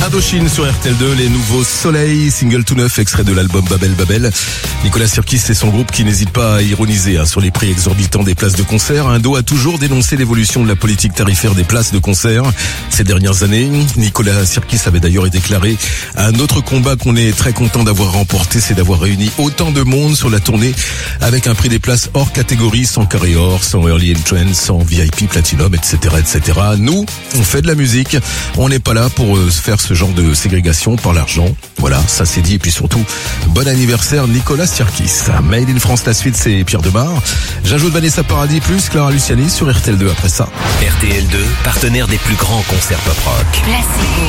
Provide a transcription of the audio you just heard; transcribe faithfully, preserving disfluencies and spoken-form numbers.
Indochine sur R T L deux, les nouveaux Soleil, single tout neuf, extrait de l'album Babel Babel. Nicolas Sirkis et son groupe qui n'hésitent pas à ironiser hein, sur les prix exorbitants des places de concert. Indo a toujours dénoncé l'évolution de la politique tarifaire des places de concert ces dernières années. Nicolas Sirkis avait d'ailleurs déclaré un autre combat qu'on est très content d'avoir remporté, c'est d'avoir réuni autant de monde sur la tournée avec un prix des places hors catégorie, sans carré or, sans early entrance, sans V I P platinum, et cetera, et cetera. Nous, on fait de la musique, on n'est pas là pour euh, faire ce genre de ségrégation par l'argent. Voilà, ça c'est dit. Et puis surtout, bon anniversaire Nicolas Sirkis. Made in France, la suite c'est Pierre Demar. J'ajoute Vanessa Paradis plus Clara Luciani sur R T L deux après ça. R T L deux, partenaire des plus grands concerts pop rock. Placebo.